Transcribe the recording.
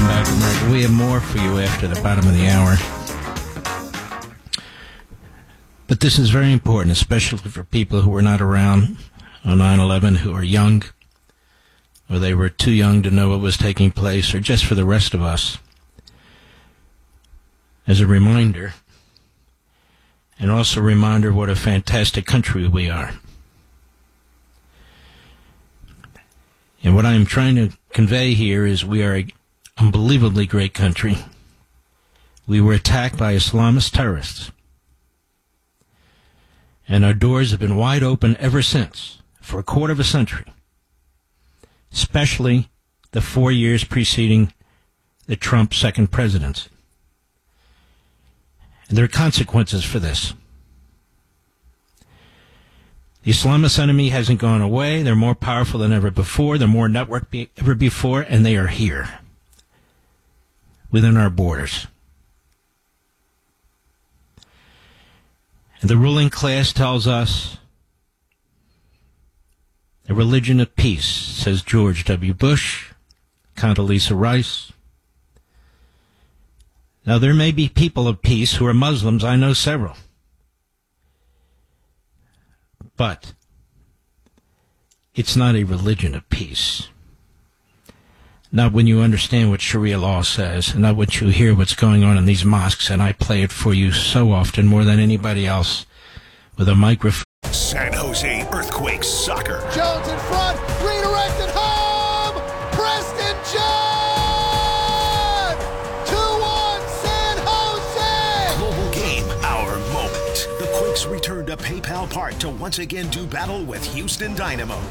Welcome back, America. We have more for you after the bottom of the hour. But this is very important, especially for people who were not around on 9/11, who are young, or they were too young to know what was taking place, or just for the rest of us. As a reminder, and also a reminder of what a fantastic country we are. And what I'm trying to convey here is we are an unbelievably great country. We were attacked by Islamist terrorists. And our doors have been wide open ever since, for a quarter of a century. Especially the 4 years preceding the Trump second presidency. And there are consequences for this. The Islamist enemy hasn't gone away. They're more powerful than ever before. They're more networked than ever before, and they are here within our borders. And the ruling class tells us a religion of peace, says George W. Bush, Condoleezza Rice. Now, there may be people of peace who are Muslims. I know several. But it's not a religion of peace. Not when you understand what Sharia law says, and not when you hear what's going on in these mosques, and I play it for you so often, more than anybody else, with a microphone. San Jose Earthquakes Soccer. Jones in front, redirected home! Preston John! 2-1 San Jose! Global game, our moment. The Quakes return to PayPal Park to once again do battle with Houston Dynamo.